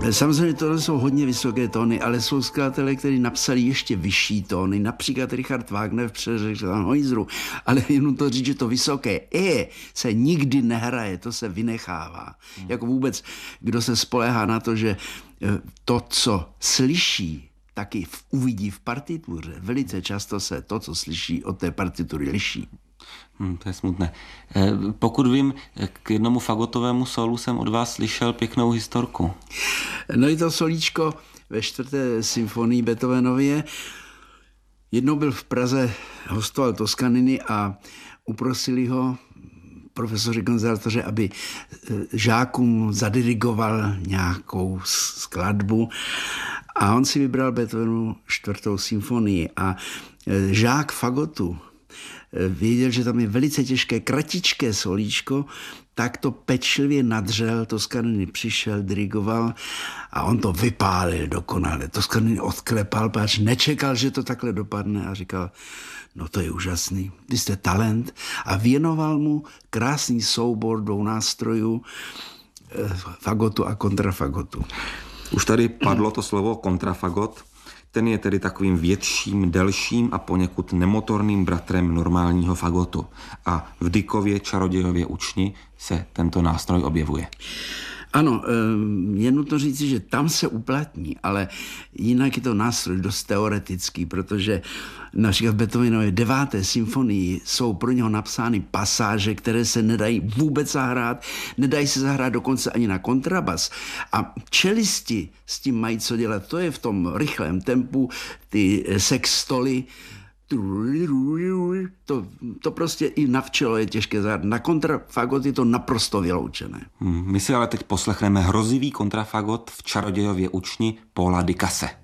Samozřejmě tohle jsou hodně vysoké tóny, ale jsou skladatelé, kteří napsali ještě vyšší tóny, například Richard Wagner v Přeřekřan Hojzru, ale jenom to říct, že to vysoké se nikdy nehraje, to se vynechává. Jako vůbec, kdo se spoléhá na to, že to, co slyší, taky uvidí v partituře. Velice často se to, co slyší, od té partitury liší. To je smutné. Pokud vím, k jednomu fagotovému solu jsem od vás slyšel pěknou historku. No i to solíčko ve 4. symfonii Beethovenově. Jednou byl v Praze, hostoval Toscanini a uprosili ho profesoři konzervatoře, aby žákům zadirigoval nějakou skladbu a on si vybral Beethovenu 4. symfonii a žák fagotu věděl, že tam je velice těžké, kratičké solíčko, tak to pečlivě nadřel, Toscanini přišel, dirigoval a on to vypálil dokonale. Toscanini odklepal, páč nečekal, že to takhle dopadne a říkal, no to je úžasný, vy jste talent a věnoval mu krásný soubor 2 nástrojů, fagotu a kontrafagotu. Už tady padlo to slovo kontrafagot. Ten je tedy takovým větším, delším a poněkud nemotorným bratrem normálního fagotu. A v Dickově Čarodějově učni se tento nástroj objevuje. Ano, je nutno říci, že tam se uplatní, ale jinak je to nástroj dost teoretický, protože například v Beethovenově 9. symfonii jsou pro něho napsány pasáže, které se nedají vůbec zahrát, nedají se zahrát dokonce ani na kontrabas. A čelisti s tím mají co dělat, to je v tom rychlém tempu, ty sextoly, to prostě i na včelo je těžké zahrát. Na kontrafagot je to naprosto vyloučené. My si ale teď poslechneme hrozivý kontrafagot v Čarodějově učni Paula Dicase.